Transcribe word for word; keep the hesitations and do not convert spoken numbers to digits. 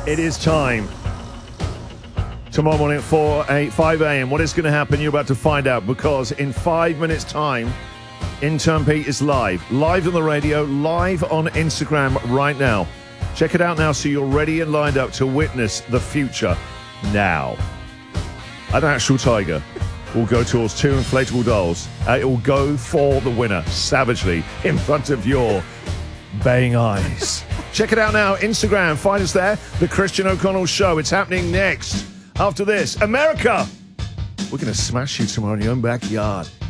It is time. Tomorrow morning at four, eight, five a.m. What is going to happen? You're about to find out, because in five minutes' time, Intern Pete is live. Live on the radio, live on Instagram right now. Check it out now so you're ready and lined up to witness the future now. An actual tiger will go towards two inflatable dolls. Uh, it will go for the winner, savagely, in front of your baying eyes. Check it out now, Instagram. Find us there, The Christian O'Connell Show. It's happening next. After this, America! We're going to smash you tomorrow in your own backyard.